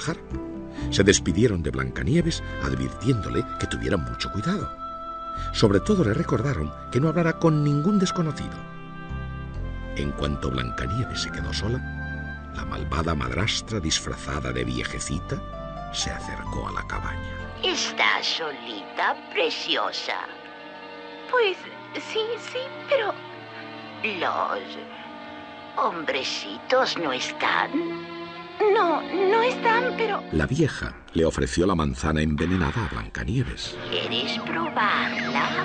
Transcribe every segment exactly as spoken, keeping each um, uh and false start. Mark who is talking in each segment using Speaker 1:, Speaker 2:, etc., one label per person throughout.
Speaker 1: trabajar. Se despidieron de Blancanieves advirtiéndole que tuviera mucho cuidado. Sobre todo le recordaron que no hablara con ningún desconocido. En cuanto Blancanieves se quedó sola, la malvada madrastra disfrazada de viejecita se acercó a la cabaña.
Speaker 2: ¿Estás solita, preciosa?
Speaker 3: Pues sí, sí, pero...
Speaker 2: ¿Los hombrecitos no están?
Speaker 3: No, no están, pero...
Speaker 1: La vieja le ofreció la manzana envenenada a Blancanieves.
Speaker 2: ¿Quieres probarla?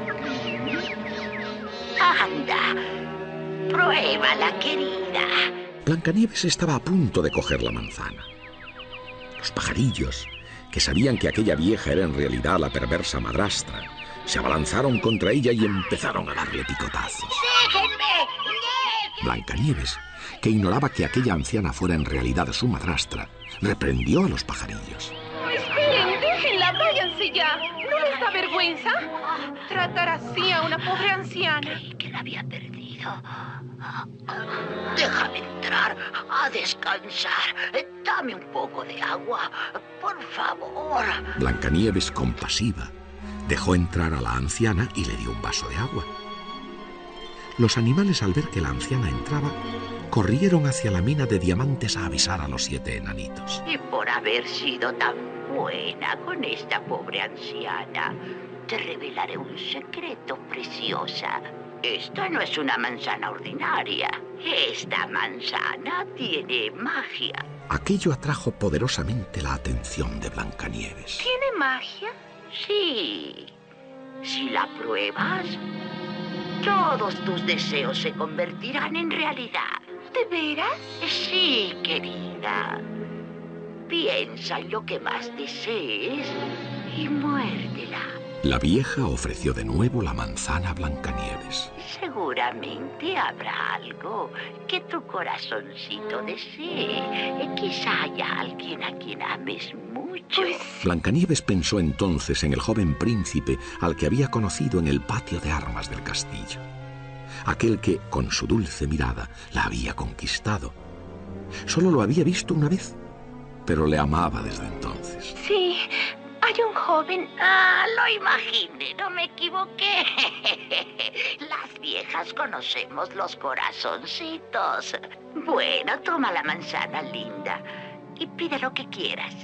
Speaker 2: Anda, pruébala, querida.
Speaker 1: Blancanieves estaba a punto de coger la manzana. Los pajarillos, que sabían que aquella vieja era en realidad la perversa madrastra, se abalanzaron contra ella y empezaron a darle picotazos.
Speaker 2: ¡Déjenme!
Speaker 1: Blancanieves, que ignoraba que aquella anciana fuera en realidad su madrastra, reprendió a los pajarillos.
Speaker 3: Esperen, déjenla, váyanse ya. ¿No les da vergüenza tratar así a una pobre anciana?
Speaker 2: Creí que la había perdido. Déjame entrar a descansar. Dame un poco de agua, por favor.
Speaker 1: Blancanieves, compasiva, dejó entrar a la anciana y le dio un vaso de agua. Los animales, al ver que la anciana entraba, corrieron hacia la mina de diamantes a avisar a los siete enanitos.
Speaker 2: Y por haber sido tan buena con esta pobre anciana, te revelaré un secreto, preciosa. Esta no es una manzana ordinaria. Esta manzana tiene magia.
Speaker 1: Aquello atrajo poderosamente la atención de Blancanieves.
Speaker 3: ¿Tiene magia?
Speaker 2: Sí. Si la pruebas, todos tus deseos se convertirán en realidad.
Speaker 3: ¿De veras?
Speaker 2: Sí, querida. Piensa en lo que más desees y muérdela.
Speaker 1: La vieja ofreció de nuevo la manzana a Blancanieves.
Speaker 2: Seguramente habrá algo que tu corazoncito desee. Quizá haya alguien a quien ames mucho.
Speaker 3: Pues...
Speaker 1: Blancanieves pensó entonces en el joven príncipe al que había conocido en el patio de armas del castillo. Aquel que, con su dulce mirada, la había conquistado. Solo lo había visto una vez, pero le amaba desde entonces.
Speaker 3: Sí, hay un joven...
Speaker 2: Ah, lo imaginé, no me equivoqué. Las viejas conocemos los corazoncitos. Bueno, toma la manzana, linda, y pide lo que quieras.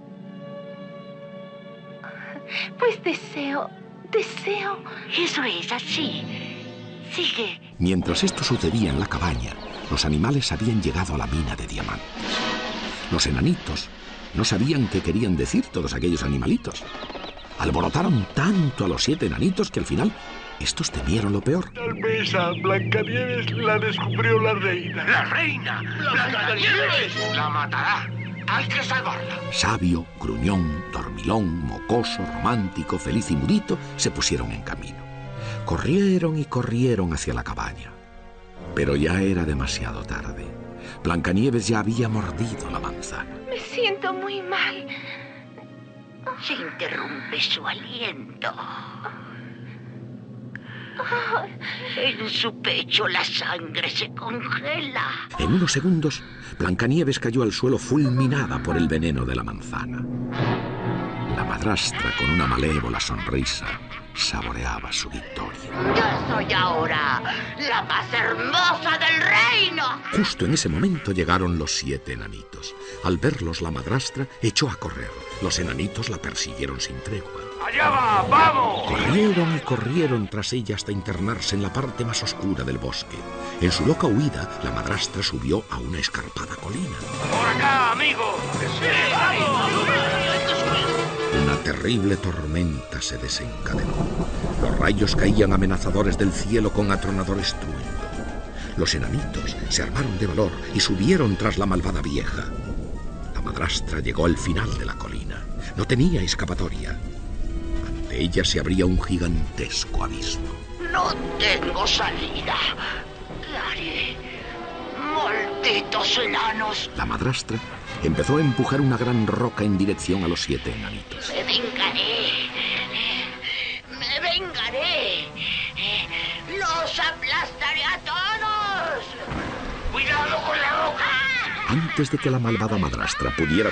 Speaker 3: Pues deseo, deseo...
Speaker 2: Eso es así. Sigue.
Speaker 1: Mientras esto sucedía en la cabaña, los animales habían llegado a la mina de diamantes. Los enanitos no sabían qué querían decir todos aquellos animalitos. Alborotaron tanto a los siete enanitos que al final estos temieron lo peor.
Speaker 4: Tal vez a Blancanieves la descubrió la reina.
Speaker 5: ¡La reina! ¡Blancanieves! ¡La matará! ¡Hay que salvarla!
Speaker 1: Sabio, gruñón, dormilón, mocoso, romántico, feliz y mudito se pusieron en camino. Corrieron y corrieron hacia la cabaña. Pero ya era demasiado tarde. Blancanieves ya había mordido la manzana.
Speaker 3: Me siento muy mal.
Speaker 2: Se interrumpe su aliento. En su pecho la sangre se congela.
Speaker 1: En unos segundos, Blancanieves cayó al suelo fulminada por el veneno de la manzana. La madrastra, con una malévola sonrisa, saboreaba su victoria.
Speaker 2: Yo soy ahora la más hermosa del reino.
Speaker 1: Justo en ese momento llegaron los siete enanitos. Al verlos, la madrastra echó a correr. Los enanitos la persiguieron sin tregua.
Speaker 5: ¡Allá va! ¡Vamos!
Speaker 1: Corrieron y corrieron tras ella hasta internarse en la parte más oscura del bosque. En su loca huida, la madrastra subió a una escarpada colina.
Speaker 5: ¡Por acá, amigo! ¡Sí, vamos!
Speaker 1: Una terrible tormenta se desencadenó. Los rayos caían amenazadores del cielo con atronador estruendo. Los enanitos se armaron de valor y subieron tras la malvada vieja. La madrastra llegó al final de la colina. No tenía escapatoria. Ante ella se abría un gigantesco abismo.
Speaker 2: No tengo salida. ¿Qué haré? ¡Malditos enanos!
Speaker 1: La madrastra empezó a empujar una gran roca en dirección a los siete enanitos.
Speaker 2: ¡Me vengaré! ¡Me vengaré! ¡Los aplastaré a todos!
Speaker 5: ¡Cuidado con la roca!
Speaker 1: Antes de que la malvada madrastra pudiera